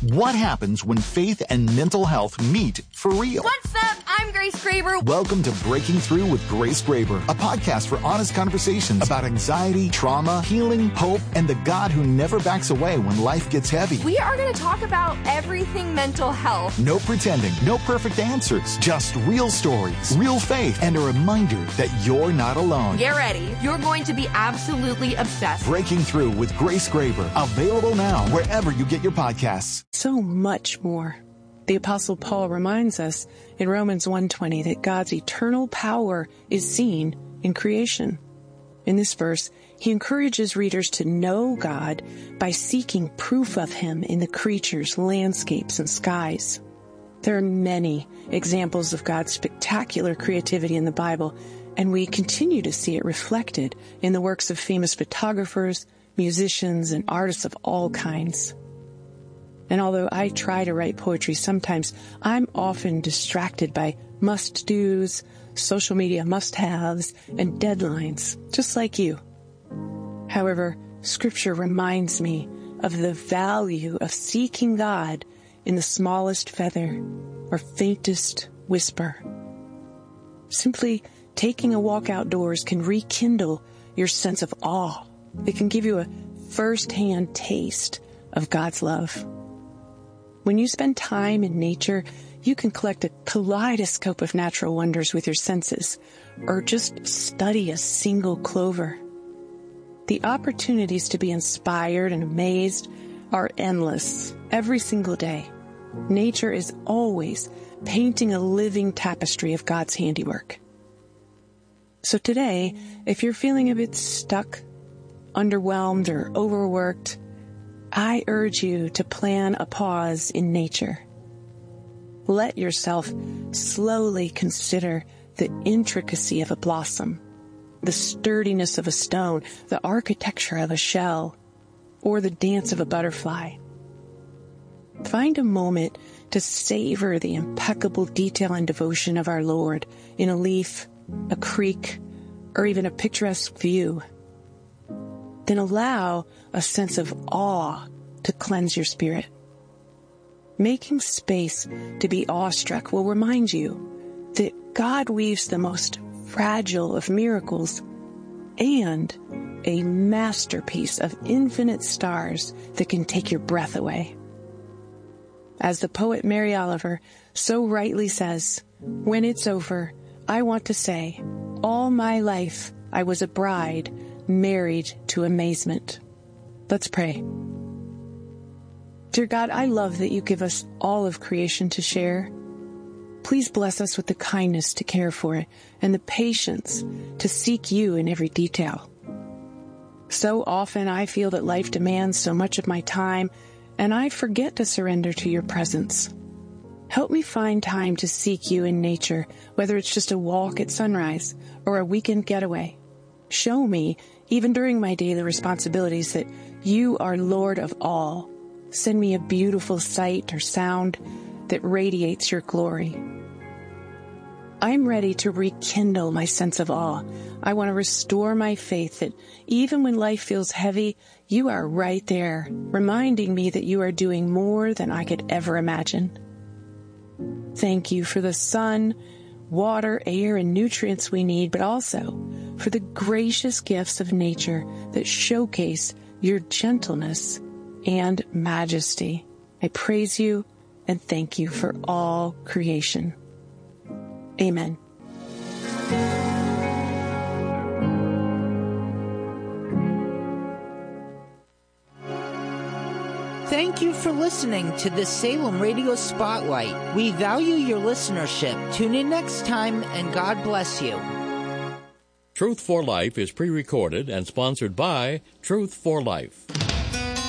What happens when faith and mental health meet for real? What's up? I'm Grace Graber. Welcome to Breaking Through with Grace Graber, a podcast for honest conversations about anxiety, trauma, healing, hope, and the God who never backs away when life gets heavy. We are going to talk about everything mental health. No pretending, no perfect answers, just real stories, real faith, and a reminder that you're not alone. Get ready. You're going to be absolutely obsessed. Breaking Through with Grace Graber, available now wherever you get your podcasts. So much more. The Apostle Paul reminds us in Romans 1:20 that God's eternal power is seen in creation. In this verse, he encourages readers to know God by seeking proof of him in the creatures, landscapes, and skies. There are many examples of God's spectacular creativity in the Bible, and we continue to see it reflected in the works of famous photographers, musicians, and artists of all kinds. And although I try to write poetry, sometimes I'm often distracted by must-dos, social media must-haves, and deadlines, just like you. However, Scripture reminds me of the value of seeking God in the smallest feather or faintest whisper. Simply taking a walk outdoors can rekindle your sense of awe. It can give you a first-hand taste of God's love. When you spend time in nature, you can collect a kaleidoscope of natural wonders with your senses, or just study a single clover. The opportunities to be inspired and amazed are endless every single day. Nature is always painting a living tapestry of God's handiwork. So today, if you're feeling a bit stuck, underwhelmed, or overworked, I urge you to plan a pause in nature. Let yourself slowly consider the intricacy of a blossom, the sturdiness of a stone, the architecture of a shell, or the dance of a butterfly. Find a moment to savor the impeccable detail and devotion of our Lord in a leaf, a creek, or even a picturesque view. Then allow a sense of awe to cleanse your spirit. Making space to be awestruck will remind you that God weaves the most fragile of miracles and a masterpiece of infinite stars that can take your breath away. As the poet Mary Oliver so rightly says, "When it's over, I want to say, all my life I was a bride married to amazement." Let's pray. Dear God, I love that you give us all of creation to share. Please bless us with the kindness to care for it and the patience to seek you in every detail. So often I feel that life demands so much of my time, and I forget to surrender to your presence. Help me find time to seek you in nature, whether it's just a walk at sunrise or a weekend getaway. Show me, even during my daily responsibilities, that you are Lord of all. Send me a beautiful sight or sound that radiates your glory. I'm ready to rekindle my sense of awe. I want to restore my faith that even when life feels heavy, you are right there, reminding me that you are doing more than I could ever imagine. Thank you for the sun, water, air, and nutrients we need, but also for the gracious gifts of nature that showcase your gentleness and majesty. I praise you and thank you for all creation. Amen. Thank you for listening to the Salem Radio Spotlight. We value your listenership. Tune in next time, and God bless you. Truth for Life is pre-recorded and sponsored by Truth for Life.